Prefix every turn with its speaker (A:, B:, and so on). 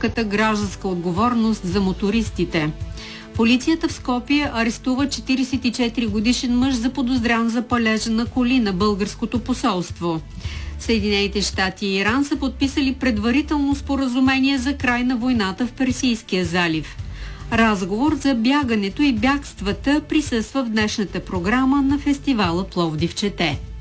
A: стъпката гражданска отговорност за мотористите. Полицията в Скопие арестува 44 годишен мъж заподозрян за палежа на коли на българското посолство. Съединените щати и Иран са подписали предварително споразумение за край на войната в Персийския залив. Разговор за бягането и бягствата присъства в днешната програма на фестивала Пловдив чете.